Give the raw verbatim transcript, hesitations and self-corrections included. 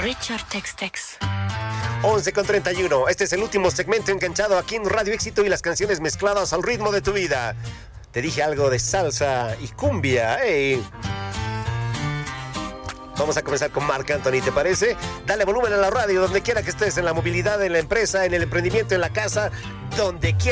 Richard Tex Tex. once con treinta y uno. Este es el último segmento enganchado aquí en Radio Éxito y las canciones mezcladas al ritmo de tu vida. Te dije algo de salsa y cumbia. ¡Ey! Vamos a comenzar con Marc Anthony, ¿te parece? Dale volumen a la radio donde quiera que estés, en la movilidad, en la empresa, en el emprendimiento, en la casa, donde quiera.